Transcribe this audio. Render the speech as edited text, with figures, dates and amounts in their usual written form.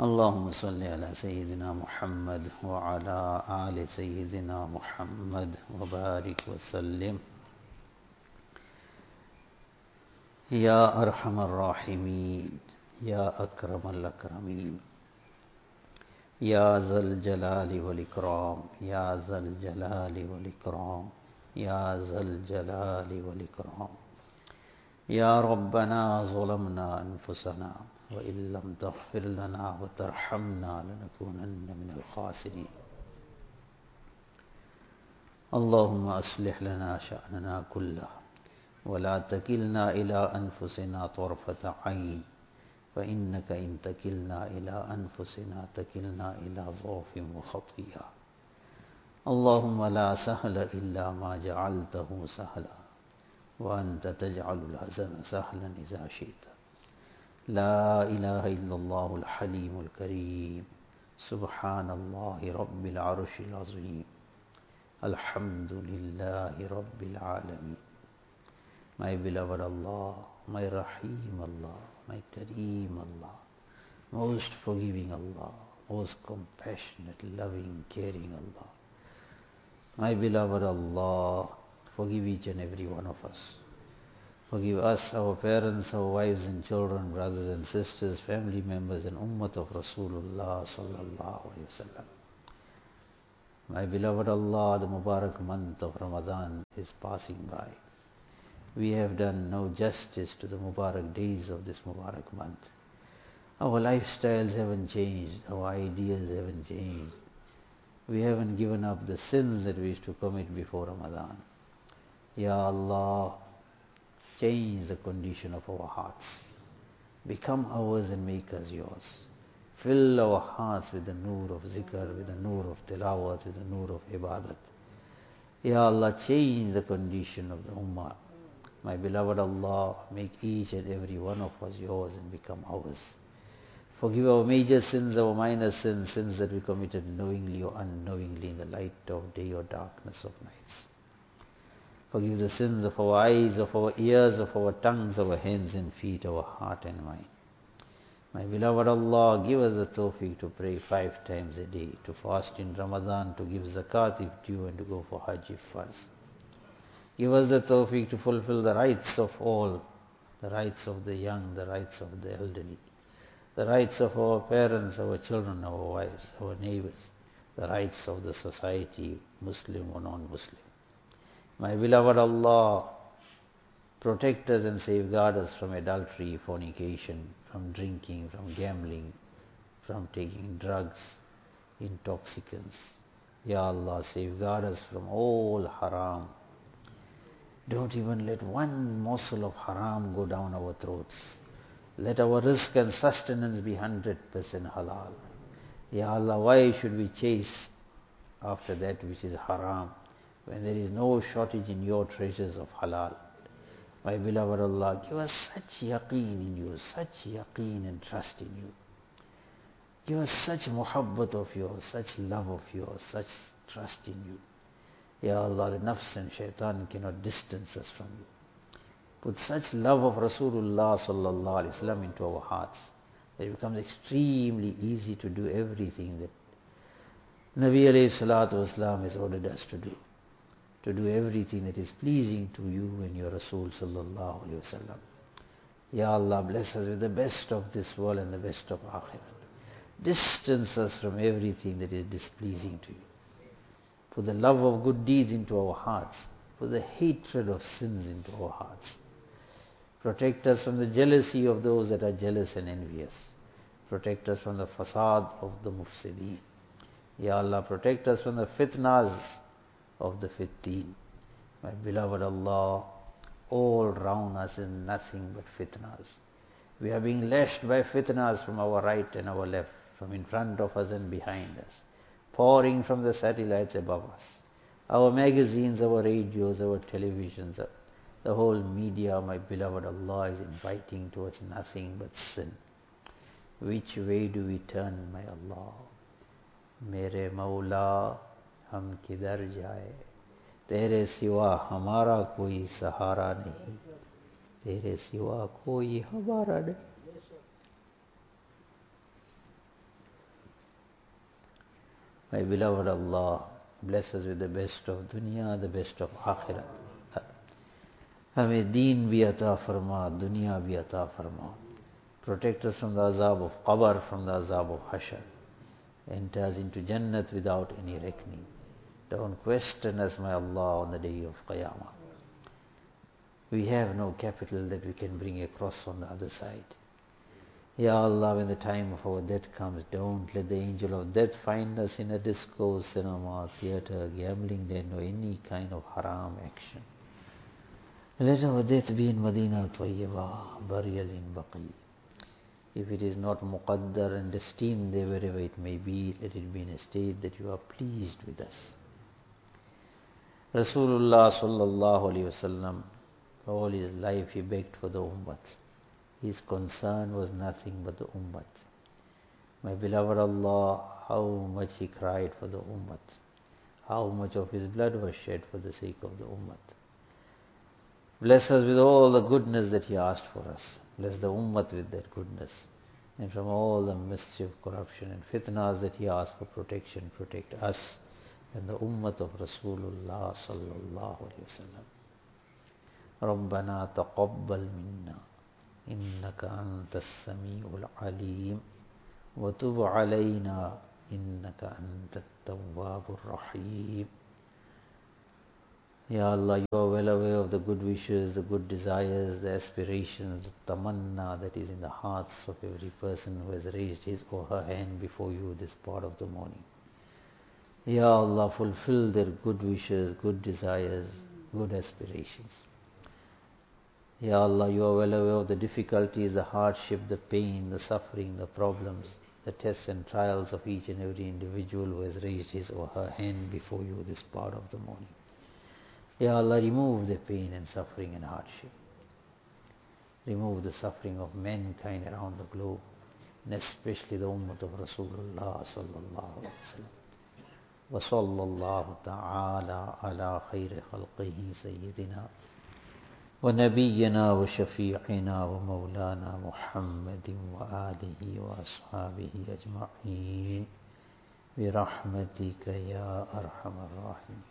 اللهم صل على سيدنا محمد وعلى آل سيدنا محمد وبارك وسلم يا أرحم الراحمين يا أكرم الأكرمين يا ذا الجلال والإكرام يا ذا الجلال والإكرام يا ذا الجلال والإكرام يا ربنا ظلمنا أنفسنا وإن لم تغفر لنا وترحمنا لنكونن من الخاسرين اللهم أصلح لنا شأننا كله ولا تكلنا إلى أنفسنا طرفة عين فإنك إن تكلنا إلى أنفسنا تكلنا إلى ضعف وخطيئة اللهم لا سهل إلا ما جعلته سهلا وأنت تجعل الحزن سهلا إذا شئت لا إله إلا الله الحليم الكريم سبحان الله رب العرش العظيم الحمد لله رب العالمين. My beloved Allah, my Rahim Allah, my Kareem Allah, most forgiving Allah, most compassionate, loving, caring Allah. My beloved Allah, forgive each and every one of us. Forgive us, our parents, our wives and children, brothers and sisters, family members and Ummat of Rasulullah sallallahu alayhi wa sallam. My beloved Allah, the Mubarak month of Ramadan is passing by. We have done no justice to the Mubarak days of this Mubarak month. Our lifestyles haven't changed, our ideas haven't changed. We haven't given up the sins that we used to commit before Ramadan. Ya Allah, change the condition of our hearts. Become ours and make us yours. Fill our hearts with the nur of zikr, with the nur of tilawat, with the nur of ibadat. Ya Allah, change the condition of the ummah. My beloved Allah, make each and every one of us yours and become ours. Forgive our major sins, our minor sins, sins that we committed knowingly or unknowingly in the light of day or darkness of nights. Forgive the sins of our eyes, of our ears, of our tongues, our hands and feet, our heart and mind. My beloved Allah, give us the tawfiq to pray 5 times a day, to fast in Ramadan, to give zakat if due, and to go for Hajj if farz. Give us the tawfiq to fulfill the rights of all, the rights of the young, the rights of the elderly, the rights of our parents, our children, our wives, our neighbors, the rights of the society, Muslim or non-Muslim. My beloved Allah, protect us and safeguard us from adultery, fornication, from drinking, from gambling, from taking drugs, intoxicants. Ya Allah, safeguard us from all haram. Don't even let one morsel of haram go down our throats. Let our rizq and sustenance be 100% halal. Ya Allah, why should we chase after that which is haram when there is no shortage in your treasures of halal? My beloved Allah, give us such yaqeen in you, such yaqeen and trust in you. Give us such muhabbat of yours, such love of yours, such trust in you. Ya Allah, the nafs and shaitan cannot distance us from you. Put such love of Rasulullah sallallahu alaihi wasallam into our hearts that it becomes extremely easy to do everything that Nabi alayhi salatu wasalam has ordered us to do. To do everything that is pleasing to you and your Rasul sallallahu alaihi wasallam. Ya Allah, bless us with the best of this world and the best of akhirat. Distance us from everything that is displeasing to you. Put the love of good deeds into our hearts. Put the hatred of sins into our hearts. Protect us from the jealousy of those that are jealous and envious. Protect us from the fasad of the mufsideen. Ya Allah, protect us from the fitnas of the fitteen. My beloved Allah, all round us is nothing but fitnas. We are being lashed by fitnas from our right and our left, from in front of us and behind us, pouring from the satellites above us. Our magazines, our radios, our televisions, the whole media, my beloved Allah, is inviting towards nothing but sin. Which way do we turn, my Allah? Mere Mawla, हम किधर जाए, तेरे सिवा हमारा कोई सहारा नहीं, तेरे सिवा कोई हमारा नहीं. My beloved Allah, bless us with the best of dunya, the best of akhirah. हमें दीन भी अता फरमा, दुनिया भी अता फरमा. Protect us from the azab of qabr, from the azab of hashr. Enter us into Jannat without any reckoning. Don't question us, my Allah, on the day of Qiyamah. We have no capital that we can bring across on the other side. Ya Allah, when the time of our death comes, don't let the angel of death find us in a disco, cinema, theatre, gambling den, or any kind of haram action. Let our death be in Madinah Tayyibah, burial in Baqi. If it is not muqaddar and destined there wherever it may be, let it be in a state that you are pleased with us. Rasulullah sallallahu alayhi wasallam, all his life he begged for the ummat. His concern was nothing but the ummat. My beloved Allah, how much he cried for the ummat. How much of his blood was shed for the sake of the ummat. Bless us with all the goodness that he asked for us. Bless the ummat with that goodness. And from all the mischief, corruption and fitnas that he asked for protection, protect us and the ummat of Rasulullah sallallahu alayhi wa sallam. ربنا تقبل منا إنك أنت السميع العليم وتب علينا إنك أنت التواب الرحيم. Ya Allah, you are well aware of the good wishes, the good desires, the aspirations, the tamanna that is in the hearts of every person who has raised his or her hand before you this part of the morning. Ya Allah, fulfill their good wishes, good desires, good aspirations. Ya Allah, you are well aware of the difficulties, the hardship, the pain, the suffering, the problems, the tests and trials of each and every individual who has raised his or her hand before you this part of the morning. Ya Allah, remove the pain and suffering and hardship. Remove the suffering of mankind around the globe, and especially the ummah of Rasulullah sallallahu alaihi wasallam. Wa sallallahu ta'ala ala khayri khalqihi sayyidina wa nabiyyina wa shafi'ina wa maulana Muhammadin wa alihi wa ashabihi ajma'in bi rahmatika ya arhamar rahim.